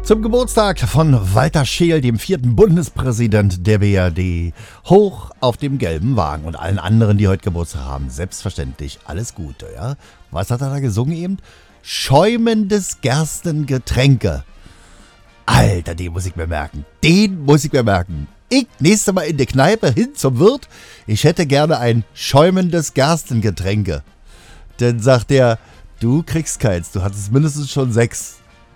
Zum Geburtstag von Walter Scheel, dem 4. Bundespräsident der BRD, hoch auf dem gelben Wagen und allen anderen, die heute Geburtstag haben, selbstverständlich alles Gute, ja? Was hat er da gesungen eben? Schäumendes Gerstengetränke. Alter, den muss ich mir merken. Ich, nächstes Mal in der Kneipe hin zum Wirt, ich hätte gerne ein schäumendes Gerstengetränke. Dann sagt er, du kriegst keins, du hattest mindestens schon 6.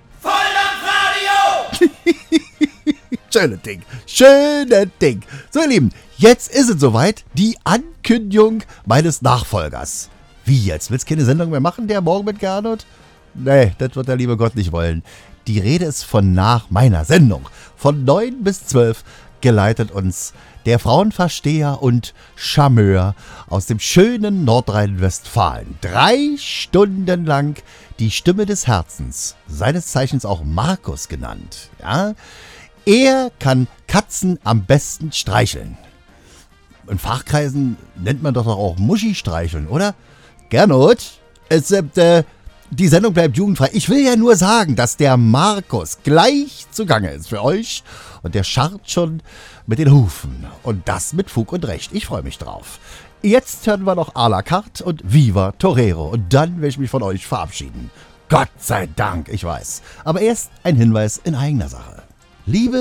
Schönes Ding. So, ihr Lieben, jetzt ist es soweit. Die Ankündigung meines Nachfolgers. Wie jetzt? Willst du keine Sendung mehr machen, der Morgen mit Gernot? Nee, das wird der liebe Gott nicht wollen. Die Rede ist von nach meiner Sendung. Von 9 bis 12 geleitet uns der Frauenversteher und Charmeur aus dem schönen Nordrhein-Westfalen. 3 Stunden lang die Stimme des Herzens, seines Zeichens auch Markus genannt. Ja? Er kann Katzen am besten streicheln. In Fachkreisen nennt man doch auch Muschi streicheln, oder? Gernot, die Sendung bleibt jugendfrei. Ich will ja nur sagen, dass der Markus gleich zugange ist für euch. Und der scharrt schon mit den Hufen. Und das mit Fug und Recht. Ich freue mich drauf. Jetzt hören wir noch à la carte und Viva Torero. Und dann werde ich mich von euch verabschieden. Gott sei Dank, ich weiß. Aber erst ein Hinweis in eigener Sache. Liebe